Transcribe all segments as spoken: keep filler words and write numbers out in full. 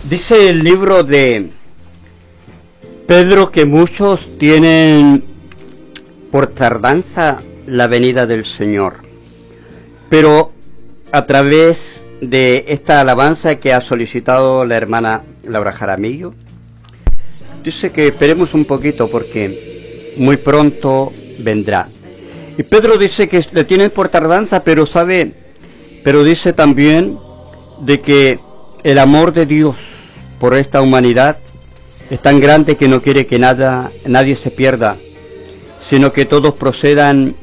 Dice el libro de Pedro que muchos tienen por tardanza la venida del Señor, pero a través de esta alabanza que ha solicitado la hermana Laura Jaramillo, dice que esperemos un poquito porque muy pronto vendrá. Y Pedro dice que le tienen por tardanza, pero sabe, pero dice también de que el amor de Dios por esta humanidad es tan grande que no quiere que nada, nadie se pierda, sino que todos procedan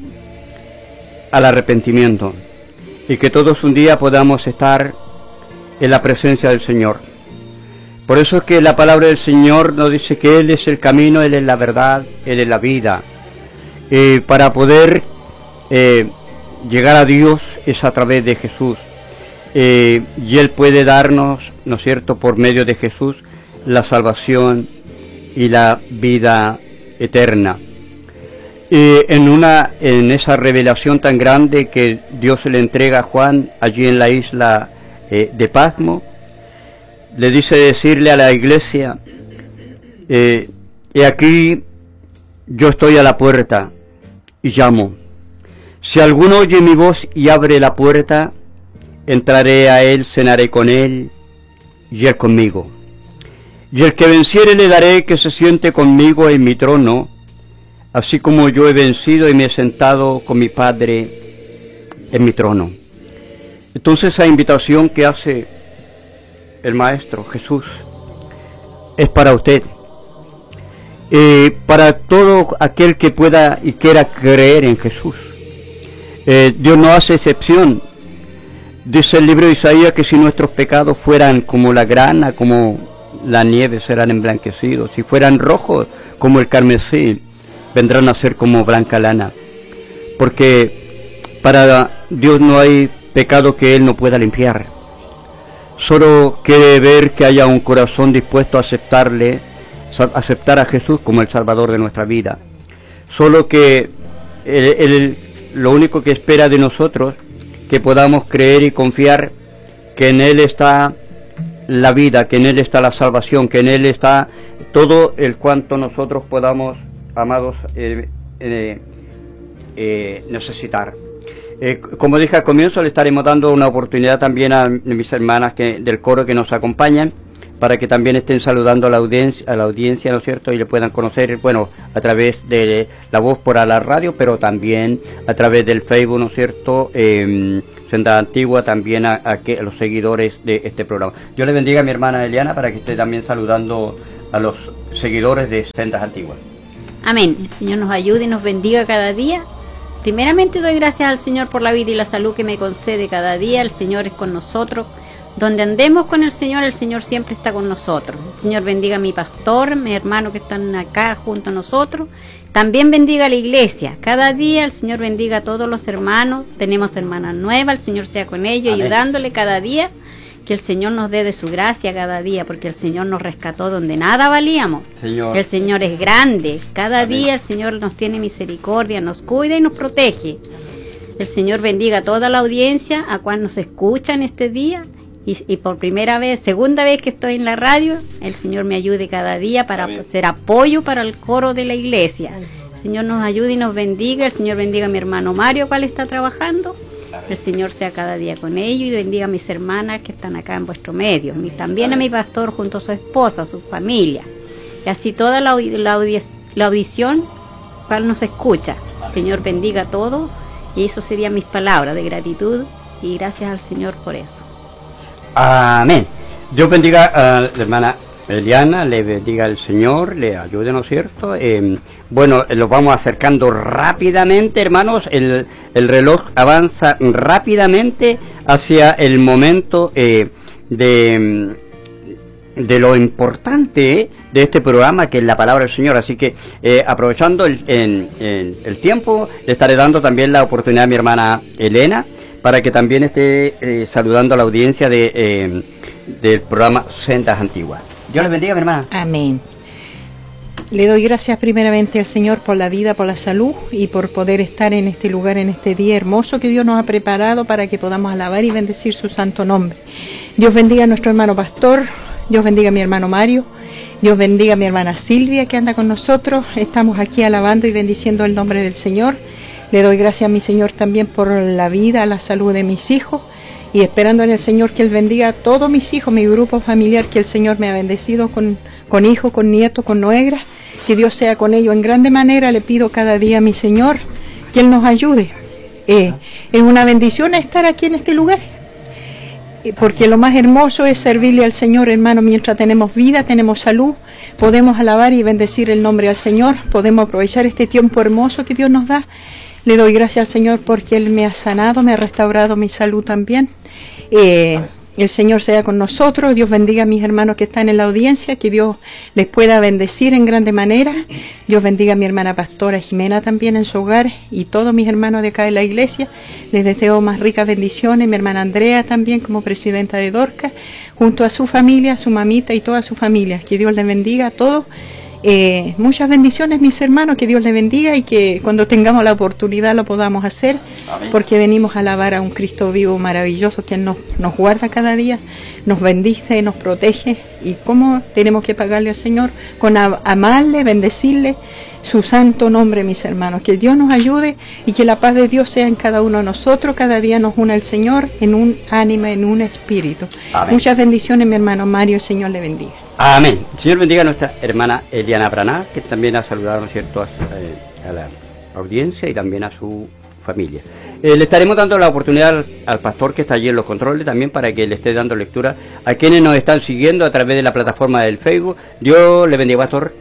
al arrepentimiento y que todos un día podamos estar en la presencia del Señor. Por eso es que la palabra del Señor nos dice que Él es el camino, Él es la verdad, Él es la vida. Eh, para poder eh, llegar a Dios es a través de Jesús. Eh, y Él puede darnos, ¿no es cierto?, por medio de Jesús, la salvación y la vida eterna. Eh, en, una, en esa revelación tan grande que Dios se le entrega a Juan allí en la isla eh, de Patmos, le dice decirle a la iglesia, eh, y aquí yo estoy a la puerta y llamo. Si alguno oye mi voz y abre la puerta, entraré a él, cenaré con él y él conmigo. Y el que venciere le daré que se siente conmigo en mi trono, así como yo he vencido y me he sentado con mi Padre en mi trono. Entonces esa invitación que hace el Maestro Jesús es para usted, eh, para todo aquel que pueda y quiera creer en Jesús. Eh, Dios no hace excepción. Dice el libro de Isaías que si nuestros pecados fueran como la grana, como la nieve, serán emblanquecidos. Si fueran rojos como el carmesí, vendrán a ser como blanca lana. Porque para Dios no hay pecado que Él no pueda limpiar. Solo quiere ver que haya un corazón dispuesto a aceptarle, aceptar a Jesús como el Salvador de nuestra vida. Solo que él, él, lo único que espera de nosotros, que podamos creer y confiar que en Él está la vida, que en Él está la salvación, que en Él está todo el cuanto nosotros podamos, amados, eh, eh, eh, necesitar. Eh, como dije al comienzo, le estaremos dando una oportunidad también a mis hermanas que, del coro que nos acompañan, para que también estén saludando a la audiencia, a la audiencia, ¿no es cierto?, y le puedan conocer, bueno, a través de la voz por a la radio, pero también a través del Facebook, ¿no es cierto?, eh, Senda Antigua, también a, a, que, a los seguidores de este programa. Yo le bendiga a mi hermana Eliana para que esté también saludando a los seguidores de Sendas Antiguas. Amén. El Señor nos ayude y nos bendiga cada día. Primeramente doy gracias al Señor por la vida y la salud que me concede cada día. El Señor es con nosotros. Donde andemos con el Señor, el Señor siempre está con nosotros. El Señor bendiga a mi pastor, mi hermano que están acá junto a nosotros. También bendiga a la iglesia. Cada día el Señor bendiga a todos los hermanos. Tenemos hermanas nuevas, el Señor sea con ellos, amén, ayudándole cada día. Que el Señor nos dé de su gracia cada día, porque el Señor nos rescató donde nada valíamos. Señor. El Señor es grande. Cada amén. Día el Señor nos tiene misericordia, nos cuida y nos protege. El Señor bendiga a toda la audiencia a cual nos escuchan este día. Y, y por primera vez, segunda vez que estoy en la radio, el Señor me ayude cada día para amén. Ser apoyo para el coro de la iglesia. El Señor nos ayude y nos bendiga. El Señor bendiga a mi hermano Mario, cual está trabajando. El Señor sea cada día con ellos y bendiga a mis hermanas que están acá en vuestro medio. Y también a mi pastor junto a su esposa, a su familia. Y así toda la, la, la audición cual nos escucha. El Señor bendiga a todos. Y eso serían mis palabras de gratitud. Y gracias al Señor por eso. Amén. Dios bendiga a la hermana Eliana, le bendiga al Señor, le ayude, ¿no es cierto? Eh, bueno, lo vamos acercando rápidamente, hermanos. El, el reloj avanza rápidamente hacia el momento eh, de, de lo importante eh, de este programa, que es la palabra del Señor. Así que eh, aprovechando el, en, en el tiempo, le estaré dando también la oportunidad a mi hermana Elena, para que también esté eh, saludando a la audiencia de, eh, del programa Sendas Antiguas. Dios les bendiga, mi hermana. Amén. Le doy gracias primeramente al Señor por la vida, por la salud y por poder estar en este lugar, en este día hermoso que Dios nos ha preparado para que podamos alabar y bendecir su santo nombre. Dios bendiga a nuestro hermano pastor, Dios bendiga a mi hermano Mario. Dios bendiga a mi hermana Silvia que anda con nosotros. Estamos aquí alabando y bendiciendo el nombre del Señor. Le doy gracias a mi Señor también por la vida, la salud de mis hijos. Y esperando en el Señor que Él bendiga a todos mis hijos, mi grupo familiar, que el Señor me ha bendecido con, con hijos, con nietos, con nuegras. Que Dios sea con ellos en grande manera. Le pido cada día a mi Señor que Él nos ayude. Eh, es una bendición estar aquí en este lugar. Porque lo más hermoso es servirle al Señor, hermano, mientras tenemos vida, tenemos salud, podemos alabar y bendecir el nombre al Señor, podemos aprovechar este tiempo hermoso que Dios nos da. Le doy gracias al Señor porque Él me ha sanado, me ha restaurado mi salud también. Eh, el Señor sea con nosotros, Dios bendiga a mis hermanos que están en la audiencia, que Dios les pueda bendecir en grande manera. Dios bendiga a mi hermana pastora Jimena también en su hogar y todos mis hermanos de acá de la iglesia. Les deseo más ricas bendiciones, mi hermana Andrea también como presidenta de Dorcas, junto a su familia, su mamita y toda su familia. Que Dios les bendiga a todos. Eh, muchas bendiciones, mis hermanos, que Dios les bendiga y que cuando tengamos la oportunidad lo podamos hacer. Amén. Porque venimos a alabar a un Cristo vivo maravilloso que nos, nos guarda cada día, nos bendice, nos protege. Y cómo tenemos que pagarle al Señor con a, amarle, bendecirle su santo nombre, mis hermanos. Que Dios nos ayude y que la paz de Dios sea en cada uno de nosotros. Cada día nos una el Señor en un ánima, en un espíritu. Amén. Muchas bendiciones, mi hermano Mario, el Señor le bendiga. Amén. El Señor bendiga a nuestra hermana Eliana Braná, que también ha saludado, ¿no es cierto?, a, eh, a la audiencia y también a su familia. Eh, le estaremos dando la oportunidad al, al pastor que está allí en los controles también para que le esté dando lectura a quienes nos están siguiendo a través de la plataforma del Facebook. Dios le bendiga, pastor.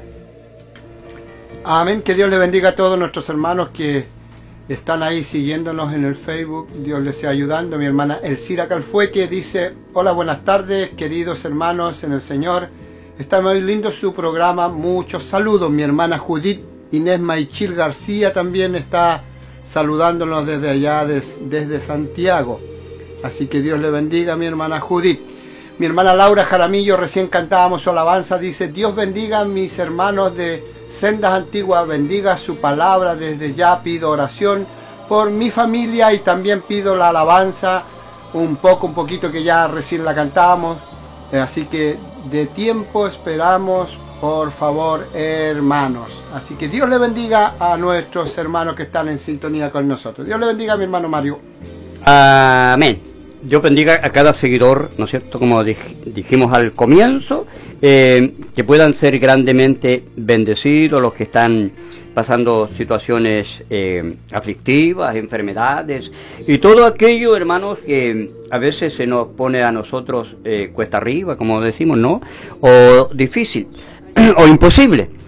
Amén. Que Dios le bendiga a todos nuestros hermanos que están ahí siguiéndonos en el Facebook. Dios les sea ayudando. Mi hermana Elcira Calfueque dice: hola, buenas tardes, queridos hermanos en el Señor. Está muy lindo su programa. Muchos saludos. Mi hermana Judith Inés Maichil García también está saludándonos desde allá, des, desde Santiago. Así que Dios le bendiga a mi hermana Judith. Mi hermana Laura Jaramillo, recién cantábamos su alabanza, dice: Dios bendiga a mis hermanos de Sendas Antiguas, bendiga su palabra. Desde ya pido oración por mi familia y también pido la alabanza, un poco, un poquito que ya recién la cantábamos. Así que de tiempo esperamos, por favor, hermanos. Así que Dios le bendiga a nuestros hermanos que están en sintonía con nosotros. Dios le bendiga a mi hermano Mario. Amén. Dios bendiga a cada seguidor, ¿no es cierto?, como dij dijimos al comienzo, eh, que puedan ser grandemente bendecidos los que están pasando situaciones eh, aflictivas, enfermedades y todo aquello, hermanos, que a veces se nos pone a nosotros eh, cuesta arriba, como decimos, ¿no?, o difícil o imposible.